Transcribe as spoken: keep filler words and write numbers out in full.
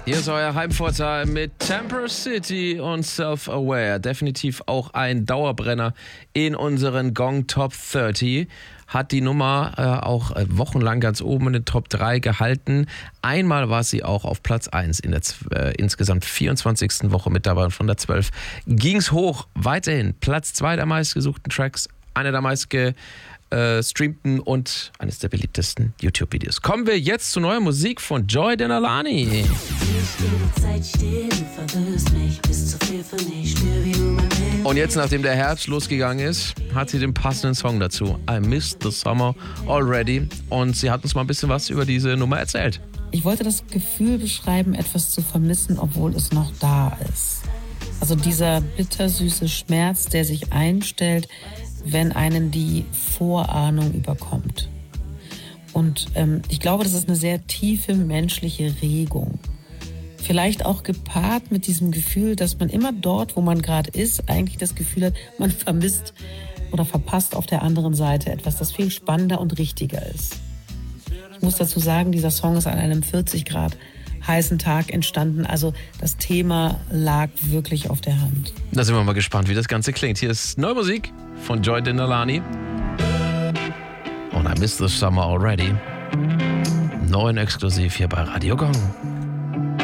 Hier ist euer Heimvorteil mit Temper City und Self-Aware. Definitiv auch ein Dauerbrenner in unseren Gong Top dreißig. Hat die Nummer äh, auch äh, wochenlang ganz oben in den Top drei gehalten. Einmal war sie auch auf Platz eins in der äh, insgesamt vierundzwanzigsten Woche mit dabei. Und von der zwölf ging es hoch. Weiterhin Platz zwei der meistgesuchten Tracks, einer der meistgestreamten und eines der beliebtesten YouTube-Videos. Kommen wir jetzt zu neuer Musik von Joy Denalani. Und jetzt, nachdem der Herbst losgegangen ist, hat sie den passenden Song dazu. I Missed the Summer Already. Und sie hat uns mal ein bisschen was über diese Nummer erzählt. Ich wollte das Gefühl beschreiben, etwas zu vermissen, obwohl es noch da ist. Also dieser bittersüße Schmerz, der sich einstellt, wenn einen die Vorahnung überkommt. Und ähm, ich glaube, das ist eine sehr tiefe menschliche Regung. Vielleicht auch gepaart mit diesem Gefühl, dass man immer dort, wo man gerade ist, eigentlich das Gefühl hat, man vermisst oder verpasst auf der anderen Seite etwas, das viel spannender und richtiger ist. Ich muss dazu sagen, dieser Song ist an einem vierzig Grad heißen Tag entstanden. Also das Thema lag wirklich auf der Hand. Da sind wir mal gespannt, wie das Ganze klingt. Hier ist neue Musik von Joy Denalani. Und I Missed the Summer Already. Neu und exklusiv hier bei Radio Gong.